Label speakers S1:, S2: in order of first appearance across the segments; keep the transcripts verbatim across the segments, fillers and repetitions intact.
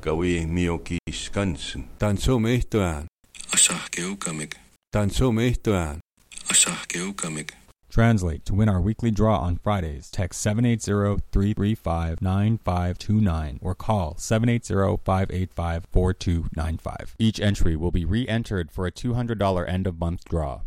S1: Kawi Miyoki Skansen.
S2: Tansomehtoan.
S3: Asahkeukamik.
S2: Tansomehtoan.
S3: Asahkeukamik.
S4: Translate. To win our weekly draw on Fridays, text seven eight zero, three three five, nine five two nine or call seven eight zero, five eight five, four two nine five. Each entry will be re-entered for a two hundred dollars end-of-month draw.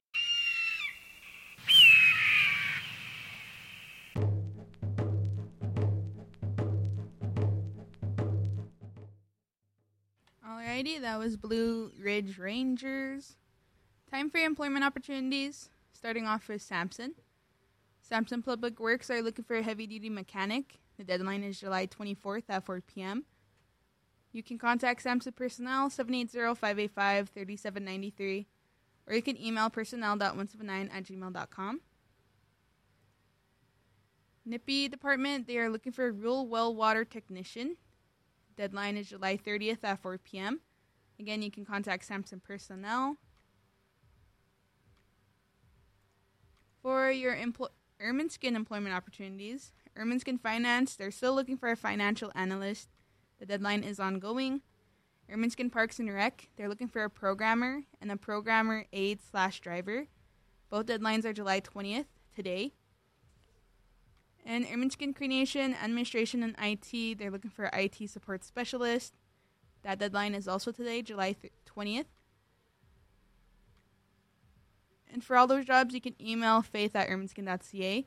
S5: Alrighty, that was Blue Ridge Rangers. Time for employment opportunities. Starting off with Samson. Samson Public Works are looking for a heavy-duty mechanic. The deadline is July twenty-fourth at four p.m. You can contact Samson Personnel, seven eight zero, five eight five, three seven nine three, or you can email personnel dot one seven nine at gmail dot com. Nippy Department, they are looking for a rural well water technician. Deadline is July thirtieth at four p.m. Again, you can contact Samson Personnel. For your empl- Ermineskin employment opportunities, Ermineskin Finance, they're still looking for a financial analyst. The deadline is ongoing. Ermineskin Parks and Rec, they're looking for a programmer and a programmer aide slash driver. Both deadlines are July twentieth, today. And Ermineskin Creation, Administration, and I T, they're looking for an I T support specialist. That deadline is also today, July twentieth. And for all those jobs, you can email faith at ermineskin dot c a.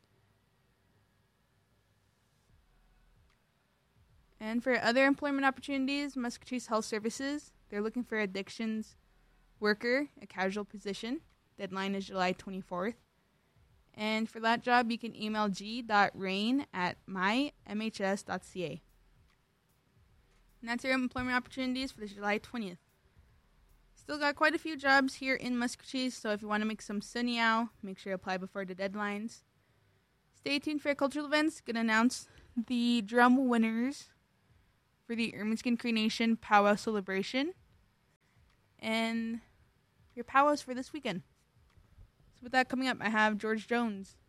S5: And for other employment opportunities, Muscatine Health Services, they're looking for addictions worker, a casual position. Deadline is July twenty-fourth. And for that job, you can email g dot rain at my m h s dot c a. And that's your employment opportunities for the July twentieth. Still got quite a few jobs here in Muscatine, so if you want to make some sunnyao, make sure you apply before the deadlines. Stay tuned for cultural events. Going to announce the drum winners for the Ermineskin Cree Nation Powwow celebration and your powwows for this weekend. So with that coming up, I have George Jones.